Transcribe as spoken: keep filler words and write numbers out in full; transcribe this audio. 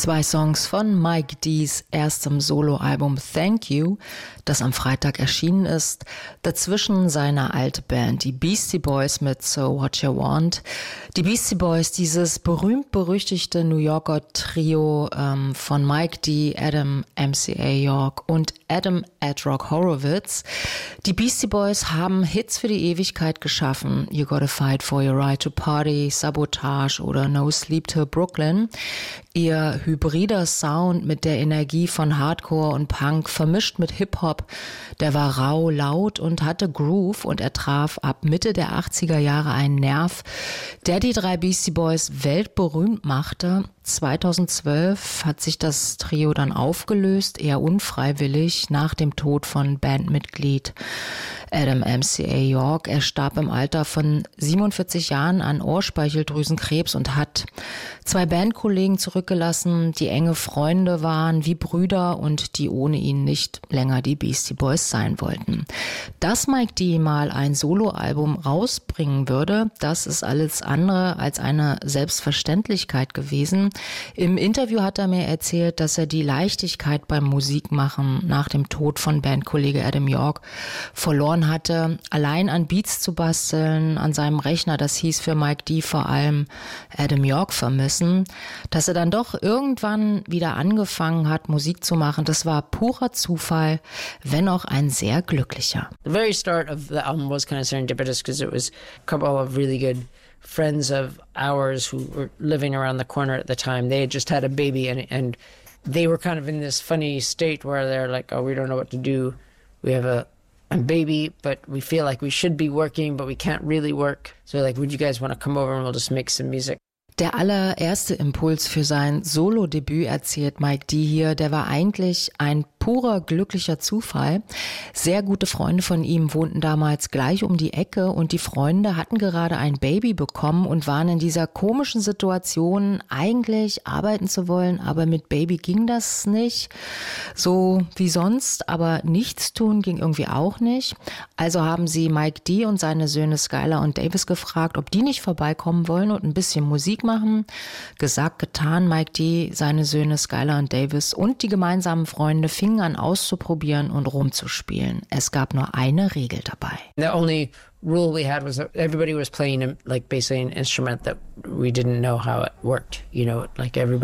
Zwei Songs von Mike D's erstem Soloalbum Thank You, das am Freitag erschienen ist. Dazwischen seine alte Band, die Beastie Boys mit So What You Want. Die Beastie Boys, dieses berühmt-berüchtigte New Yorker Trio ähm, von Mike D., Adam M C A York und Adam Ad Rock Horowitz. Die Beastie Boys haben Hits für die Ewigkeit geschaffen. You Gotta Fight for Your Right to Party, Sabotage oder No Sleep Till Brooklyn. Ihr hybrider Sound mit der Energie von Hardcore und Punk, vermischt mit Hip-Hop, der war rau, laut und hatte Groove, und er traf ab Mitte der achtziger Jahre einen Nerv, der die drei Beastie Boys weltberühmt machte. zweitausendzwölf hat sich das Trio dann aufgelöst, eher unfreiwillig, nach dem Tod von Bandmitglied Adam M C A York. Er starb im Alter von siebenundvierzig Jahren an Ohrspeicheldrüsenkrebs und hat zwei Bandkollegen zurückgelassen, die enge Freunde waren, wie Brüder, und die ohne ihn nicht länger die Beastie Boys sein wollten. Dass Mike D. mal ein Soloalbum rausbringen würde, das ist alles andere als eine Selbstverständlichkeit gewesen. Im Interview hat er mir erzählt, dass er die Leichtigkeit beim Musikmachen nach dem Tod von Bandkollege Adam York verloren hatte, allein an Beats zu basteln, an seinem Rechner. Das hieß für Mike D. vor allem Adam York vermissen. Dass er dann doch irgendwann wieder angefangen hat, Musik zu machen, das war purer Zufall, wenn auch ein sehr glücklicher. The very start of the album was kind of serendipitous because it was a couple of really good friends of ours who were living around the corner at the time. They had just had a baby, and and they were kind of in this funny state where they're like, oh, we don't know what to do. We have a, a baby, but we feel like we should be working, but we can't really work. So like, would you guys want to come over and we'll just make some music? Der allererste Impuls für sein Solo-Debüt, erzählt Mike D. hier, der war eigentlich ein purer glücklicher Zufall. Sehr gute Freunde von ihm wohnten damals gleich um die Ecke, und die Freunde hatten gerade ein Baby bekommen und waren in dieser komischen Situation, eigentlich arbeiten zu wollen, aber mit Baby ging das nicht so wie sonst, aber nichts tun ging irgendwie auch nicht. Also haben sie Mike D. und seine Söhne Skylar und Davis gefragt, ob die nicht vorbeikommen wollen und ein bisschen Musik machen. Gesagt, getan. Mike D., seine Söhne Skylar und Davis und die gemeinsamen Freunde fingen an auszuprobieren und rumzuspielen. Es gab nur eine Regel dabei. The only rule we had was that everybody was playing like basically an instrument that we didn't know how it worked. You know, like everybody